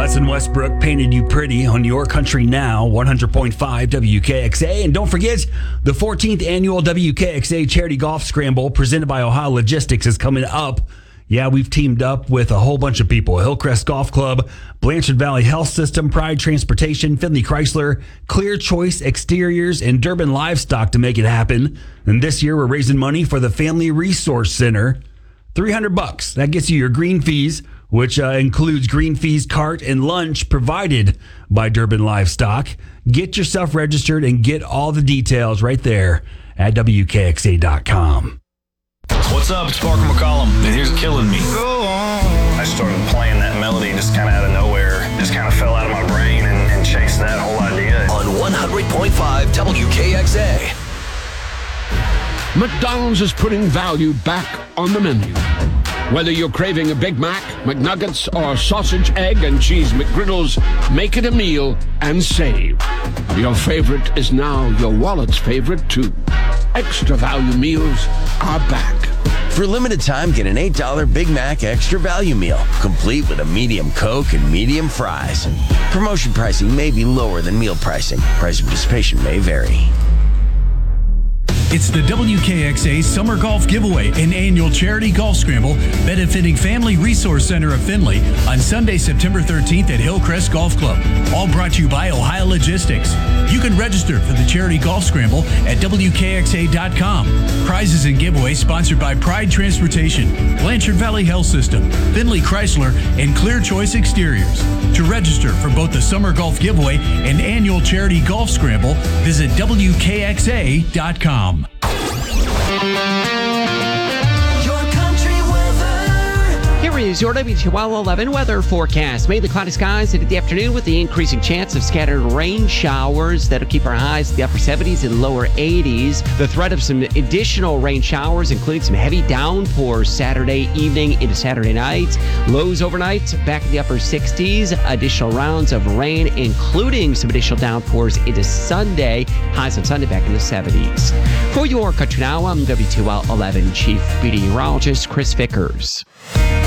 Hudson Westbrook painted you pretty on Your Country Now, 100.5 WKXA. And don't forget, the 14th annual WKXA Charity Golf Scramble presented by Ohio Logistics is coming up. Yeah, we've teamed up with a whole bunch of people. Hillcrest Golf Club, Blanchard Valley Health System, Pride Transportation, Finley Chrysler, Clear Choice Exteriors, and Durbin Livestock to make it happen. And this year we're raising money for the Family Resource Center. $300. That gets you your green fees, which includes green fees, cart, and lunch provided by Durbin Livestock. Get yourself registered and get all the details right there at WKXA.com. What's up? It's Parker McCollum, and here's Killing Me. I started playing that melody just kind of out of nowhere. Just kind of fell out of my brain and chased that whole idea. On 100.5 WKXA. McDonald's is putting value back on the menu. Whether you're craving a Big Mac, McNuggets, or sausage, egg, and cheese McGriddles, make it a meal and save. Your favorite is now your wallet's favorite, too. Extra value meals are back. For a limited time, get an $8 Big Mac Extra Value Meal, complete with a medium Coke and medium fries. Promotion pricing may be lower than meal pricing. Price of participation may vary. It's the WKXA Summer Golf Giveaway, an annual charity golf scramble benefiting Family Resource Center of Findlay on Sunday, September 13th at Hillcrest Golf Club. All brought to you by Ohio Logistics. You can register for the charity golf scramble at WKXA.com. Prizes and giveaways sponsored by Pride Transportation, Blanchard Valley Health System, Finley Chrysler, and Clear Choice Exteriors. To register for both the Summer Golf Giveaway and annual charity golf scramble, visit WKXA.com. Here is your WTOL11 weather forecast. Mainly cloudy skies into the afternoon with the increasing chance of scattered rain showers that'll keep our highs in the upper 70s and lower 80s. The threat of some additional rain showers, including some heavy downpours Saturday evening into Saturday night. Lows overnight back in the upper 60s. Additional rounds of rain, including some additional downpours into Sunday. Highs on Sunday back in the 70s. For Your Country Now, I'm WTOL11 Chief Meteorologist Chris Vickers.